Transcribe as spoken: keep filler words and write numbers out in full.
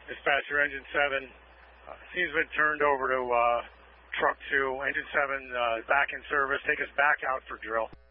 Dispatcher, engine seven, uh, seems been turned over to uh, truck two. Engine seven uh, back in service. Take us back out for drill.